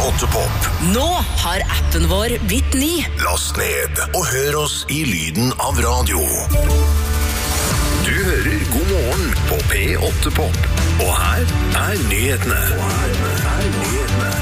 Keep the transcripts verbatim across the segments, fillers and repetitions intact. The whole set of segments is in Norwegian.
åtte Pop. Nå har appen vår blitt ny. Last ned og hør oss i lyden av radio. Du hører God morgen på P åtte Pop. Og her er nyhetene. Og her er nyhetene.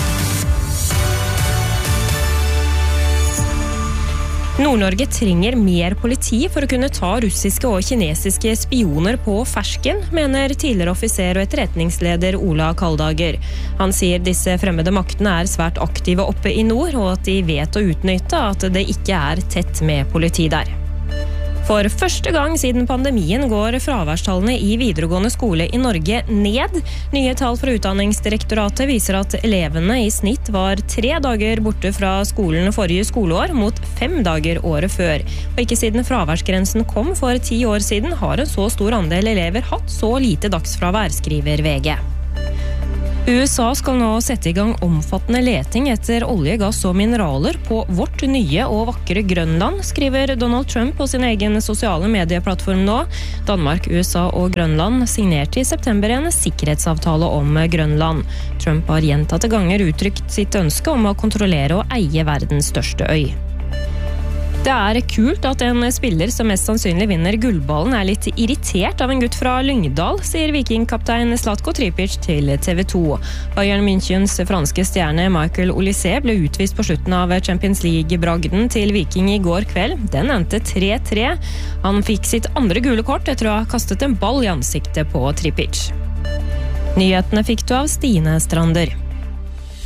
Nord-Norge trenger mer politi for å kunne ta russiske og kinesiske spioner på fersken, mener tidligere offiser og etterretningsleder Ola Kaldager. Han sier disse fremmede maktene er svært aktive oppe i nord, og at de vet å utnytte at det ikke er tett med politi der. For første gang siden pandemien går fraværstallene i videregående skole i Norge ned. Nye tall fra Utdanningsdirektoratet viser at elevene i snitt var tre dager borte fra skolen forrige skoleår mot fem dager året før. Og ikke siden fraværsgrensen kom for ti år siden har en så stor andel elever hatt så lite dagsfravær, skriver V G. U S A skal nå sette i gang omfattende leting etter olje, gass og mineraler på vårt nye og vakre Grønland, skriver Donald Trump på sin egen sosiale medieplattform nå. Danmark, U S A og Grønland signerte i september en sikkerhetsavtale om Grønland. Trump har gjentatte ganger uttrykt sitt ønske om å kontrollere og eie verdens største øy. Det er kult at en spiller som mest sannsynlig vinner gullballen er litt irritert av en gutt fra Lyngdal, sier vikingkaptein Zlatko Tripic til T V to. Bayern Münchens franske stjerne Michael Olise ble utvist på slutten av Champions League-bragden til Viking i går kveld. Den endte tre tre. Han fikk sitt andre gule kort etter å ha kastet en ball i ansiktet på Tripic. Nyhetene fikk du av Stine Strander.